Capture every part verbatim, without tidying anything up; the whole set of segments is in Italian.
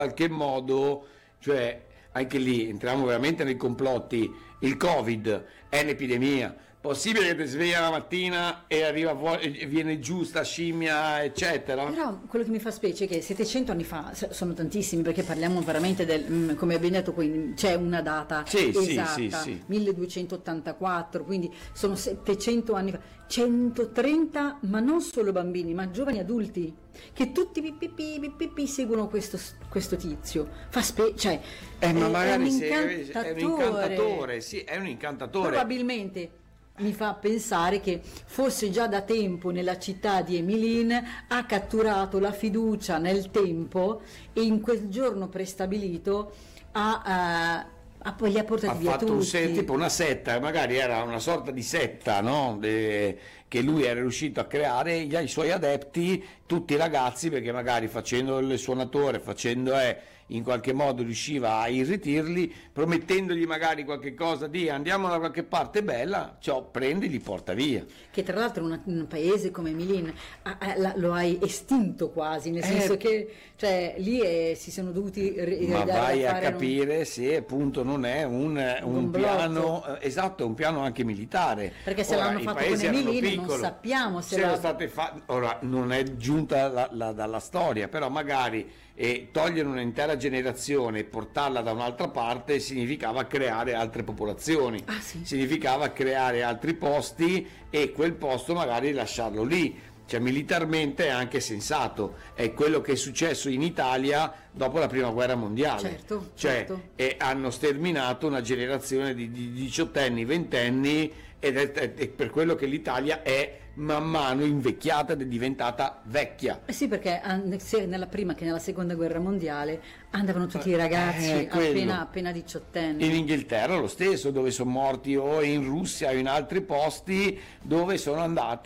qualche modo, cioè anche lì entriamo veramente nei complotti. Il Covid è un'epidemia. Possibile che ti sveglia la mattina e arriva fuori, e viene giù sta scimmia, eccetera? Però quello che mi fa specie è che settecento anni fa sono tantissimi, perché parliamo veramente del, come abbiamo detto qui, c'è una data sì, esatta, sì, sì, sì. milleduecentottantaquattro, quindi sono settecento anni fa, centotrenta, ma non solo bambini, ma giovani adulti, che tutti pipì, pipì, seguono questo, questo tizio. Fa spe- cioè, eh, ma è, magari è un se- incantatore. è un incantatore, sì, è un incantatore. Probabilmente mi fa pensare che fosse già da tempo nella città di Emmeline, ha catturato la fiducia nel tempo e in quel giorno prestabilito ha, uh, ha poi li ha portati ha via fatto tutti. un se- tipo una setta, magari era una sorta di setta, no? De- che lui era riuscito a creare, gli, i suoi adepti, tutti i ragazzi, perché magari facendo il suonatore, facendo eh, in qualche modo riusciva a irritirli, promettendogli magari qualche cosa di andiamo da qualche parte bella, ciò prende e li porta via. Che tra l'altro una, un paese come Emmeline ha, ha, la, lo hai estinto quasi, nel senso Eh, che cioè, lì è, si sono dovuti ri- Ma vai a fare capire un, se appunto non è un, un complotto. piano, eh, esatto, un piano anche militare. Perché se Ora, l'hanno i fatto paesi con erano Emmeline non piccoli, sappiamo se sono la- state fatte, ora non è giunta la- la- dalla storia, però magari eh, togliere un'intera generazione e portarla da un'altra parte significava creare altre popolazioni, Ah, sì. significava creare altri posti e quel posto magari lasciarlo lì. Cioè militarmente è anche sensato, è quello che è successo in Italia dopo la prima guerra mondiale. Certo, cioè, certo. E hanno sterminato una generazione di, di diciottenni, ventenni, ed è, è- è per quello che l'Italia è man mano invecchiata ed è diventata vecchia. Eh sì, perché an- sia nella prima che nella seconda guerra mondiale andavano tutti i ragazzi Eh, quello. appena, appena diciottenni. In Inghilterra lo stesso, dove sono morti, o in Russia o in altri posti dove sono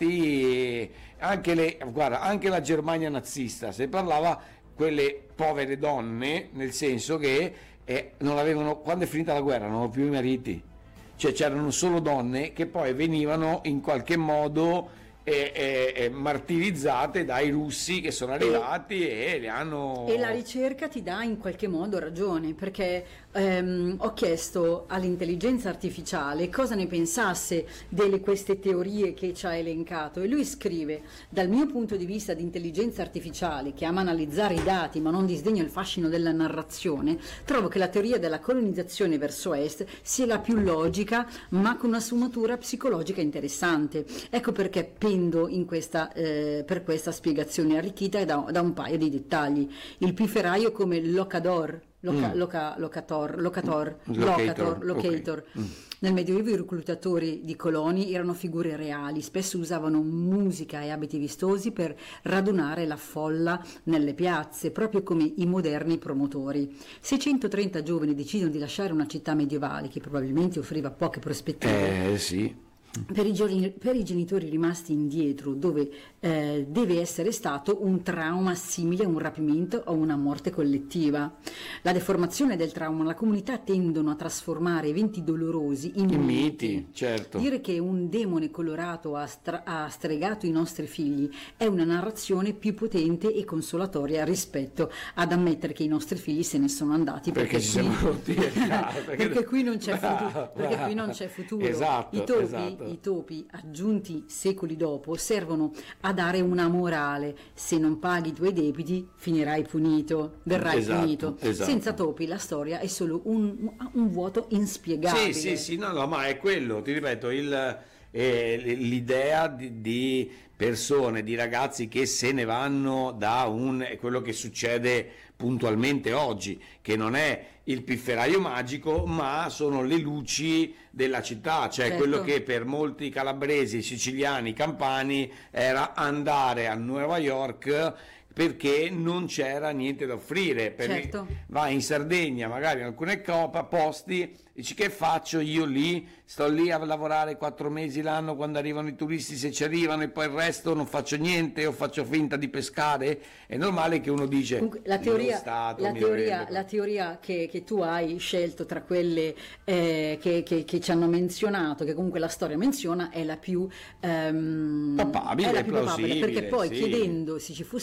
andati anche le, guarda, anche la Germania nazista, se parlava quelle povere donne, nel senso che eh, non avevano, quando è finita la guerra non avevano più i mariti, cioè c'erano solo donne che poi venivano in qualche modo eh, eh, eh, martirizzate dai russi che sono arrivati e, e le hanno... E la ricerca ti dà in qualche modo ragione, perché ehm, ho chiesto all'intelligenza artificiale cosa ne pensasse delle queste teorie che ci ha elencato, e lui scrive: dal mio punto di vista di intelligenza artificiale, che ama analizzare i dati ma non disdegna il fascino della narrazione, trovo che la teoria della colonizzazione verso est sia la più logica, ma con una sfumatura psicologica interessante. Ecco perché pendo in questa, eh, per questa spiegazione arricchita da, da un paio di dettagli. Il pifferaio come locador, loca, Mm. loca, locator, locator, Locator, locator, locator. ok. Mm. Nel Medioevo i reclutatori di coloni erano figure reali, spesso usavano musica e abiti vistosi per radunare la folla nelle piazze, proprio come i moderni promotori. seicentotrenta giovani decidono di lasciare una città medievale che probabilmente offriva poche prospettive. Eh sì. Per i, giorni- per i genitori rimasti indietro, dove eh, deve essere stato un trauma simile a un rapimento o una morte collettiva. La deformazione del trauma, la comunità tendono a trasformare eventi dolorosi in, I miti. miti, certo. Dire che un demone colorato ha, stra- ha stregato i nostri figli è una narrazione più potente e consolatoria rispetto ad ammettere che i nostri figli se ne sono andati Perché ci qui- siamo rotti le scatole, perché- perché qui non c'è Bravo, futuro, perché qui non bravo. c'è futuro. Esatto, I topi, esatto. i topi aggiunti secoli dopo servono a dare una morale: se non paghi i tuoi debiti finirai punito, verrai Esatto, punito. esatto. Senza topi la storia è solo un, un vuoto inspiegabile. Sì, sì, sì, no, no, ma è quello, ti ripeto, il, eh, l'idea di, di persone, di ragazzi che se ne vanno da un, è quello che succede puntualmente oggi, che non è il pifferaio magico, ma sono le luci della città, cioè Certo. quello che per molti calabresi, siciliani, campani era andare a Nuova York perché non c'era niente da offrire. Per- Certo. Vai in Sardegna, magari in alcune copa, posti, dici che faccio io lì? Sto lì a lavorare quattro mesi l'anno quando arrivano i turisti, se ci arrivano, e poi il resto non faccio niente o faccio finta di pescare? È normale che uno dice Comunque, la "Lo teoria, Stato la mi teoria, rende-". la teoria che, che tu hai scelto tra quelle eh, che, che- che ci hanno menzionato, che comunque la storia menziona, è la più ehm, Papabile, è la più papabile, plausibile, perché poi sì. chiedendo se ci fossero stati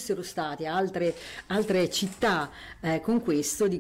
stati altre, altre città eh, con questo, di